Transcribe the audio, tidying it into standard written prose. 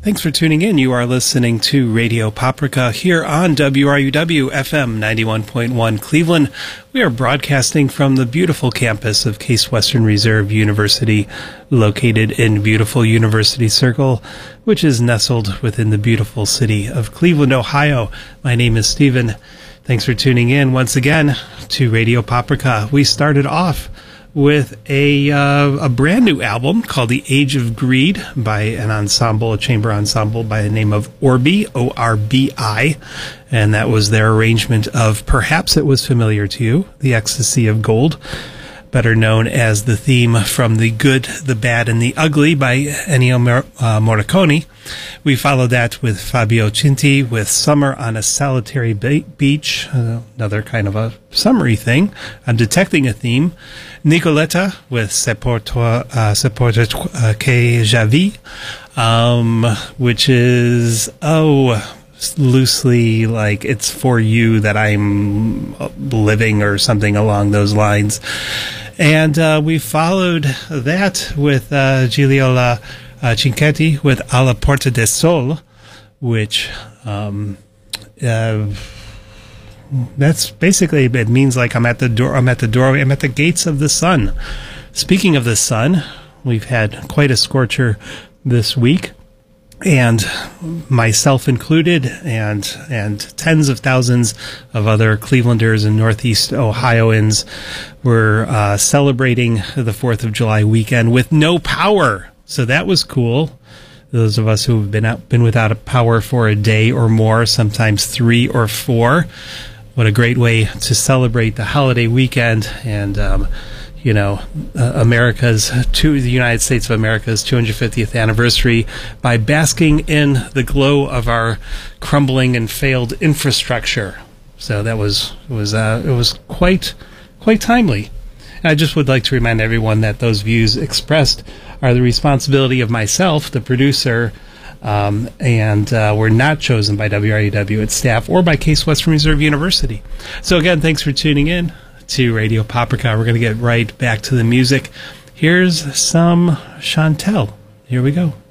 Thanks for tuning in. You are listening to Radio Paprika here on WRUW FM 91.1 Cleveland. We are broadcasting from the beautiful campus of Case Western Reserve University, located in beautiful University Circle, which is nestled within the beautiful city of Cleveland, Ohio. My name is Stephen. Thanks for tuning in once again to Radio Paprika. We started off with a brand new album called The Age of Greed by an ensemble, a chamber ensemble by the name of Orbi, O-R-B-I, and that was their arrangement of Perhaps It Was Familiar to You, The Ecstasy of Gold, better known as the theme from The Good, the Bad, and the Ugly by Ennio Morricone. We followed that with Fabio Cinti with Summer on a Solitary Beach, another kind of a summery thing. I'm detecting a theme. Nicoletta with C'est pour toi que j'avais, which is, loosely like it's for you that I'm living or something along those lines. And we followed that with Gigliola Cinquetti with Alla Porta del Sol, which that's basically, it means like I'm at the doorway, I'm at the gates of the sun. Speaking of the sun, we've had quite a scorcher this week, and myself included, and tens of thousands of other Clevelanders and Northeast Ohioans were celebrating the 4th of July weekend with no power. So that was cool. Those of us who have been without power for a day or more, sometimes 3 or 4. What a great way to celebrate the holiday weekend and, the United States of America's 250th anniversary by basking in the glow of our crumbling and failed infrastructure. So that was quite timely. And I just would like to remind everyone that those views expressed are the responsibility of myself, the producer, and were not chosen by WRUW, its staff, or by Case Western Reserve University. So again, thanks for tuning in to Radio Paprika. We're going to get right back to the music. Here's some Chantel. Here we go.